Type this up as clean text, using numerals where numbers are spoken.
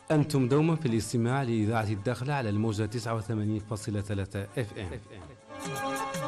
أنتم دوما في الاستماع لإذاعة الداخلة على الموجة 89.3 FM.